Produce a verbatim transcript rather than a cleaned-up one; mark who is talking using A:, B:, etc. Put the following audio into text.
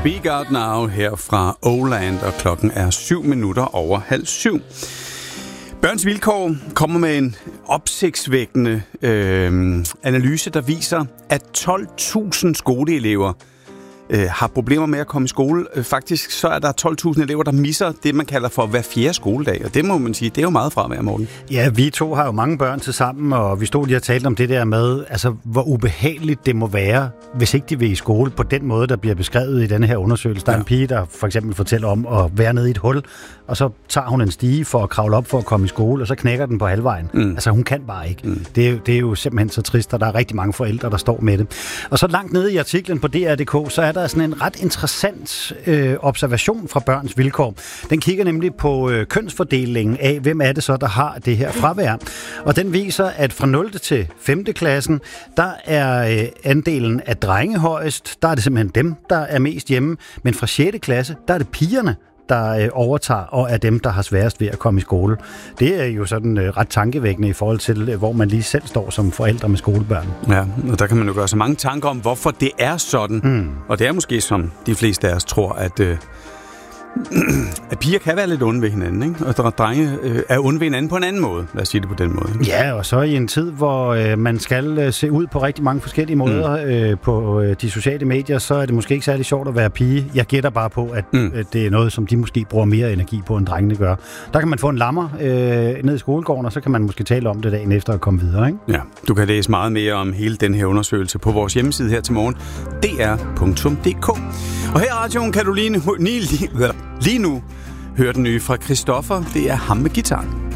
A: Speak Out Now her fra Åland, og klokken er syv minutter over halv syv. Børns Vilkår kommer med en opsigtsvækkende øh, analyse, der viser, at tolv tusind skoleelever øh, har problemer med at komme i skole. Øh, faktisk så er der tolv tusind elever, der misser det, man kalder for hver fjerde skoledag. Og det må man sige, det er jo meget fravær, Morten.
B: Ja, vi to har jo mange børn til sammen, og vi stod lige og talte om det der med, altså hvor ubehageligt det må være, hvis ikke de vil i skole på den måde, der bliver beskrevet i denne her undersøgelse. Der er ja. en pige, der for eksempel fortæller om at være nede i et hul, og så tager hun en stige for at kravle op for at komme i skole, og så knækker den på halvvejen. Mm. Altså hun kan bare ikke. Mm. Det, er, det er jo simpelthen så trist, og der er rigtig mange forældre, der står med det. Og så langt nede i artiklen på D R punktum d k, så er der sådan en ret interessant øh, observation fra Børns Vilkår. Den kigger nemlig på øh, kønsfordelingen af, hvem er det så, der har det her fravær. Og den viser, at fra nul til femte klassen, der er øh, andelen af drenge højest. Der er det simpelthen dem, der er mest hjemme. Men fra sjette klasse, der er det pigerne, der øh, overtager og er dem, der har sværest ved at komme i skole. Det er jo sådan øh, ret tankevækkende i forhold til, øh, hvor man lige selv står som forældre med skolebørn.
A: Ja, og der kan man jo gøre så mange tanker om, hvorfor det er sådan. Mm. Og det er måske, som de fleste af os tror, at, øh, at piger kan være lidt onde ved hinanden, ikke? Og drenge øh, er onde ved hinanden på en anden måde. Lad os sige det på den måde. Ikke?
B: Ja, og så i en tid, hvor øh, man skal øh, se ud på rigtig mange forskellige måder mm. øh, på øh, de sociale medier, så er det måske ikke særlig sjovt at være pige. Jeg gætter bare på, at mm. øh, det er noget, som de måske bruger mere energi på, end drengene gør. Der kan man få en lammer øh, ned i skolegården, og så kan man måske tale om det dagen efter at komme videre, ikke? Ja,
A: du kan læse meget mere om hele den her undersøgelse på vores hjemmeside her til morgen, d r punktum d k. Og her i radioen kan du lige, lige, lige nu høre den nye fra Christoffer. Det er ham med gitaren.